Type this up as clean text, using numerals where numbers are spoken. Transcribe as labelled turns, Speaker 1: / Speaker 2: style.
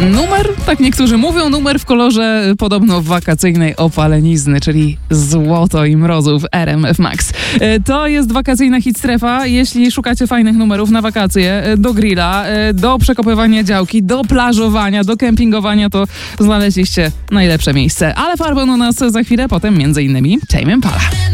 Speaker 1: Numer, tak niektórzy mówią, numer w kolorze podobno wakacyjnej opalenizny, czyli złoto i mrozów RMF Max. To jest wakacyjna hitstrefa. Jeśli szukacie fajnych numerów na wakacje, do grilla, do przekopywania działki, do plażowania, do kempingowania, to znaleźliście najlepsze miejsce. Ale farbą u nas za chwilę, potem m.in. Tame Impala.